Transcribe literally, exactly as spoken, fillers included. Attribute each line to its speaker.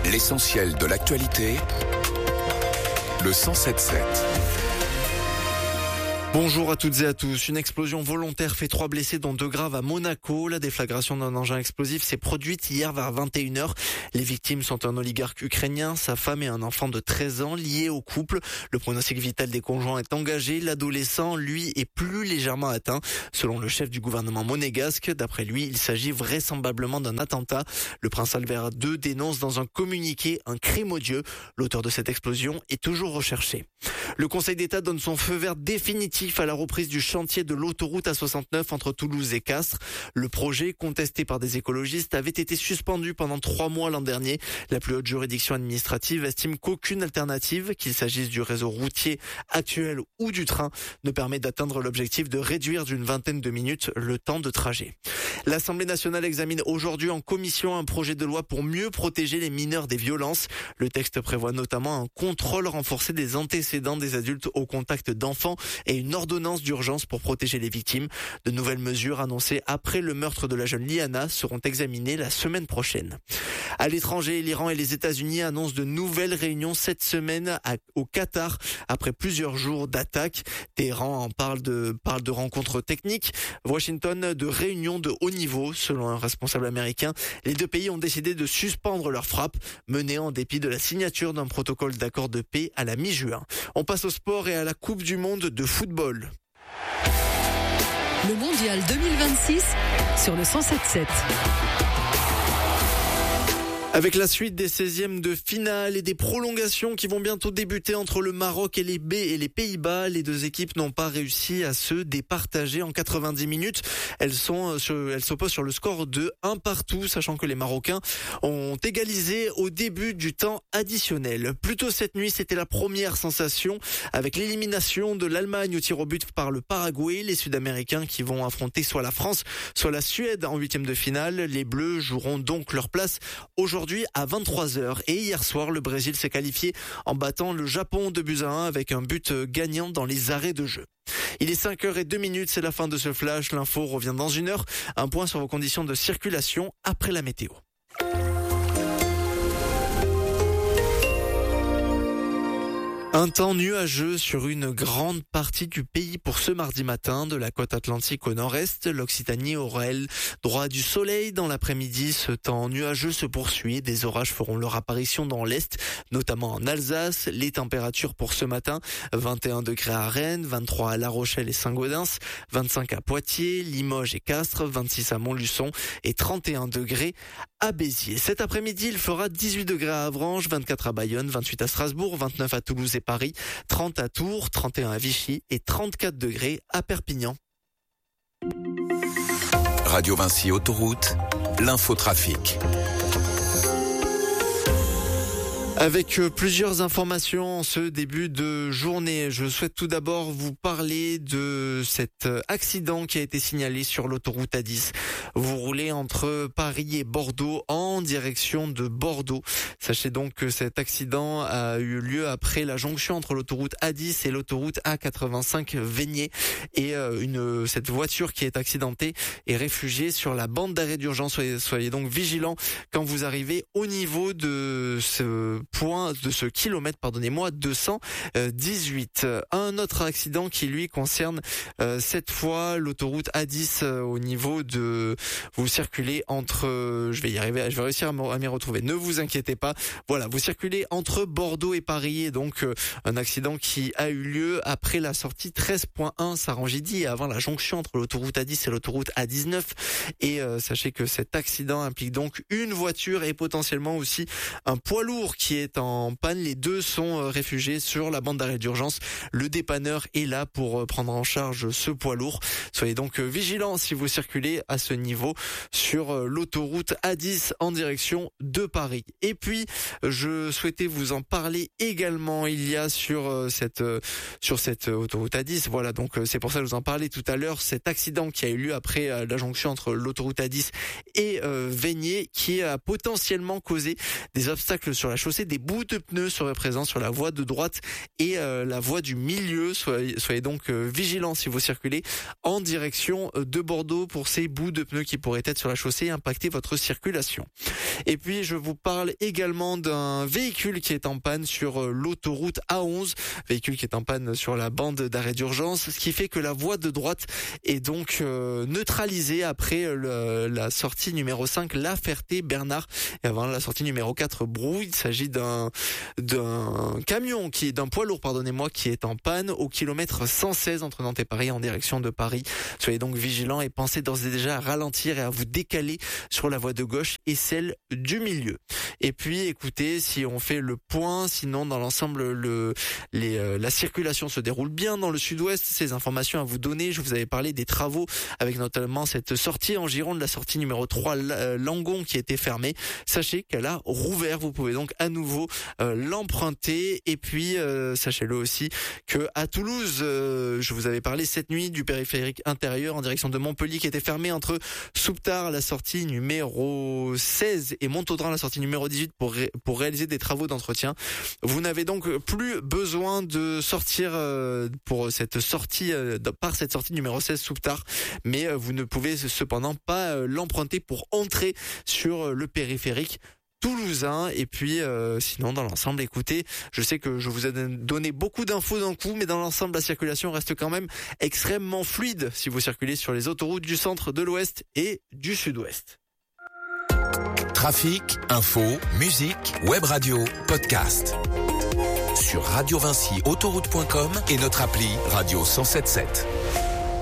Speaker 1: L'essentiel de l'actualité, le cent sept sept.
Speaker 2: Bonjour à toutes et à tous. Une explosion volontaire fait trois blessés dont deux graves à Monaco. La déflagration d'un engin explosif s'est produite hier vers vingt et une heures. Les victimes sont un oligarque ukrainien, sa femme et un enfant de treize ans liés au couple. Le pronostic vital des conjoints est engagé. L'adolescent, lui, est plus légèrement atteint. Selon le chef du gouvernement monégasque, d'après lui, il s'agit vraisemblablement d'un attentat. Le prince Albert deux dénonce dans un communiqué un crime odieux. L'auteur de cette explosion est toujours recherché. Le Conseil d'État donne son feu vert définitif à la reprise du chantier de l'autoroute A soixante-neuf entre Toulouse et Castres. Le projet, contesté par des écologistes, avait été suspendu pendant trois mois l'an dernier. La plus haute juridiction administrative estime qu'aucune alternative, qu'il s'agisse du réseau routier actuel ou du train, ne permet d'atteindre l'objectif de réduire d'une vingtaine de minutes le temps de trajet. L'Assemblée nationale examine aujourd'hui en commission un projet de loi pour mieux protéger les mineurs des violences. Le texte prévoit notamment un contrôle renforcé des antécédents des adultes au contact d'enfants et une ordonnance d'urgence pour protéger les victimes. De nouvelles mesures annoncées après le meurtre de la jeune Liana seront examinées la semaine prochaine. À l'étranger, l'Iran et les États-Unis annoncent de nouvelles réunions cette semaine à, au Qatar après plusieurs jours d'attaques. Téhéran en parle de, parle de rencontres techniques. Washington de réunions de haut niveau. Selon un responsable américain, les deux pays ont décidé de suspendre leurs frappes, menées en dépit de la signature d'un protocole d'accord de paix à la mi-juin. On passe au sport et à la Coupe du Monde de football.
Speaker 3: Le Mondial deux mille vingt-six sur le cent sept sept.
Speaker 2: Avec la suite des seizièmes de finale et des prolongations qui vont bientôt débuter entre le Maroc et les, B et les Pays-Bas, les deux équipes n'ont pas réussi à se départager en quatre-vingt-dix minutes. Elles sont, elles s'opposent sur le score de un partout, sachant que les Marocains ont égalisé au début du temps additionnel. Plus tôt cette nuit, c'était la première sensation avec l'élimination de l'Allemagne au tir au but par le Paraguay. Les Sud-Américains qui vont affronter soit la France, soit la Suède en huitième de finale. Les Bleus joueront donc leur place aujourd'hui. Aujourd'hui à vingt-trois heures. Et hier soir, le Brésil s'est qualifié en battant le Japon deux buts à un avec un but gagnant dans les arrêts de jeu. Il est cinq heures zéro deux minutes, c'est la fin de ce flash. L'info revient dans une heure. Un point sur vos conditions de circulation après la météo. Un temps nuageux sur une grande partie du pays pour ce mardi matin, de la côte atlantique au nord-est. L'Occitanie aura, elle, droit à du soleil dans l'après-midi. Ce temps nuageux se poursuit. Des orages feront leur apparition dans l'est, notamment en Alsace. Les températures pour ce matin, vingt et un degrés à Rennes, vingt-trois à La Rochelle et Saint-Gaudens, vingt-cinq à Poitiers, Limoges et Castres, vingt-six à Montluçon et trente et un degrés à Béziers. Cet après-midi, il fera dix-huit degrés à Avranches, vingt-quatre à Bayonne, vingt-huit à Strasbourg, vingt-neuf à Toulouse et Paris, trente à Tours, trente et un à Vichy et trente-quatre degrés à Perpignan.
Speaker 1: Radio Vinci Autoroute, l'infotrafic.
Speaker 2: Avec plusieurs informations en ce début de journée, je souhaite tout d'abord vous parler de cet accident qui a été signalé sur l'autoroute A dix. Vous roulez entre Paris et Bordeaux en direction de Bordeaux. Sachez donc que cet accident a eu lieu après la jonction entre l'autoroute A dix et l'autoroute A quatre-vingt-cinq Vénier. Et une, cette voiture qui est accidentée est réfugiée sur la bande d'arrêt d'urgence. Soyez, soyez donc vigilants quand vous arrivez au niveau de ce point de ce kilomètre, pardonnez-moi, deux cent dix-huit. Un autre accident qui lui concerne euh, cette fois l'autoroute A dix euh, au niveau de, vous circulez entre, euh, je vais y arriver, je vais réussir à m'y retrouver. Ne vous inquiétez pas. Voilà, vous circulez entre Bordeaux et Paris et donc euh, un accident qui a eu lieu après la sortie treize point un Sarangidi et avant la jonction entre l'autoroute A dix et l'autoroute A dix-neuf. Et euh, sachez que cet accident implique donc une voiture et potentiellement aussi un poids lourd qui est en panne. Les deux sont réfugiés sur la bande d'arrêt d'urgence. Le dépanneur est là pour prendre en charge ce poids lourd. Soyez donc vigilants si vous circulez à ce niveau sur l'autoroute A dix en direction de Paris. Et puis, je souhaitais vous en parler également. Il y a sur cette, sur cette autoroute A dix, voilà, donc c'est pour ça que je vous en parlais tout à l'heure, cet accident qui a eu lieu après la jonction entre l'autoroute A dix et euh, Vénier, qui a potentiellement causé des obstacles sur la chaussée des bouts de pneus seraient présents sur la voie de droite et euh, la voie du milieu. Soyez, soyez donc euh, vigilants si vous circulez en direction de Bordeaux pour ces bouts de pneus qui pourraient être sur la chaussée et impacter votre circulation. Et puis je vous parle également d'un véhicule qui est en panne sur l'autoroute A onze, véhicule qui est en panne sur la bande d'arrêt d'urgence, ce qui fait que la voie de droite est donc euh, neutralisée après le, la sortie numéro cinq La Ferté-Bernard et avant la sortie numéro quatre Brou. Il s'agit d'un d'un camion qui d'un poids lourd pardonnez-moi qui est en panne au kilomètre cent seize entre Nantes et Paris en direction de Paris. Soyez donc vigilants et pensez d'ores et déjà à ralentir et à vous décaler sur la voie de gauche et celle du milieu. Et puis écoutez, si on fait le point, sinon dans l'ensemble le les euh, la circulation se déroule bien dans le sud-ouest. Ces informations à vous donner, je vous avais parlé des travaux avec notamment cette sortie en Gironde, la sortie numéro trois Langon qui était fermée. Sachez qu'elle a rouvert, vous pouvez donc à nouveau euh, l'emprunter. Et puis euh, sachez-le aussi que à Toulouse, euh, je vous avais parlé cette nuit du périphérique intérieur en direction de Montpellier qui était fermé entre Souptard, la sortie numéro seize et Montaudran, la sortie numéro dix-huit pour ré- pour réaliser des travaux d'entretien. Vous n'avez donc plus besoin de sortir euh, pour cette sortie euh, par cette sortie numéro seize Souptard, mais euh, vous ne pouvez cependant pas euh, l'emprunter pour entrer sur euh, le périphérique toulousain. Et puis euh, sinon dans l'ensemble, écoutez, je sais que je vous ai donné beaucoup d'infos d'un coup, mais dans l'ensemble la circulation reste quand même extrêmement fluide si vous circulez sur les autoroutes du centre, de l'ouest et du sud-ouest.
Speaker 1: Trafic, info, musique, web radio, podcast. Sur radio vinci autoroute point com et notre appli Radio cent soixante-dix-sept.